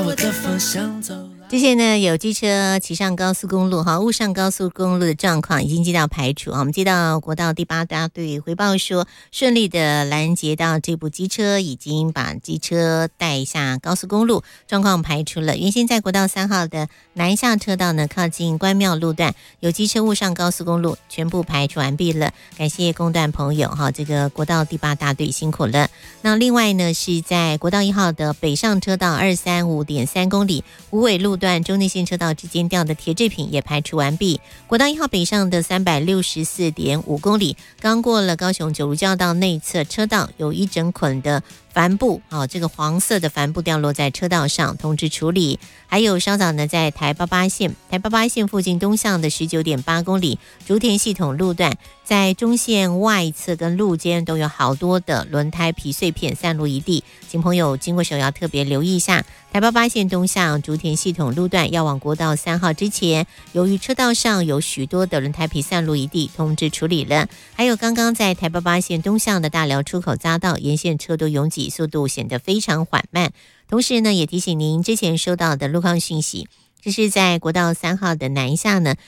我的方向走。 这些呢有机车骑上高速公路误上高速公路的状况已经接到排除我们接到国道第8大队回报说，顺利的拦截到这部机车，已经把机车带下高速公路，状况排除了。原先在国道3号的南下车道呢，靠近关庙路段有机车误上高速公路，全部排除完毕了。感谢公段朋友这个国道第8大队辛苦了。那另外呢，是在国道1号的北上车道235.3公里无尾路段中内线车道之间吊的铁制品也排除完毕。国道1号北上的364.5公里，刚过了高雄九如交道内侧车道，有一整捆的帆布这个黄色的帆布掉落在车道上，通知处理。还有稍早呢，在台88线附近东向的19.8公里竹田系统路段，在中线外侧跟路肩都有好多的轮胎皮碎片散落一地，请朋友经过时候要特别留意一下。台88线东向竹田系统路段要往国道3号之前，由于车道上有许多的轮胎皮散落一地，通知处理了。还有刚刚在台88线东向的大寮出口匝道沿线车多拥挤，速度显得非常缓慢。同时呢，也提醒您之前收到的路况讯息，这是在国道3号的南下呢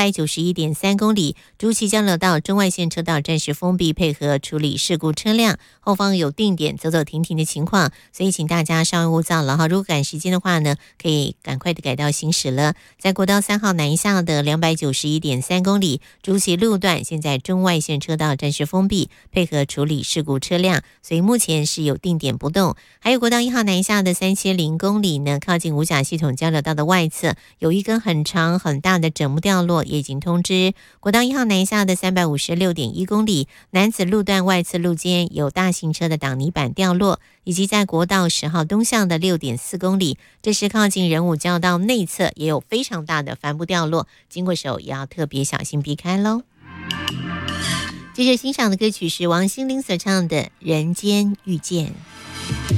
291.3公里竹崎交流道中外线车道暂时封闭，配合处理事故车辆，后方有定点走走停停的情况，所以请大家稍微勿躁了如果赶时间的话呢，可以赶快的改道行驶了。在国道3号南下的291.3公里竹崎路段，现在中外线车道暂时封闭，配合处理事故车辆，所以目前是有定点不动。还有国道1号南下的3000公里呢，靠近五甲系统交流道的外侧有一根很长很大的枕木掉落，也已经通知。国道1号南下的356.1公里楠梓路段外侧路肩有大型车的挡泥板掉落，以及在国道10号东向的6.4公里，这是靠近仁武交道内侧也有非常大的帆布掉落，经过时也要特别小心避开咯。接着欣赏的歌曲是王心凌所唱的《人间遇见》。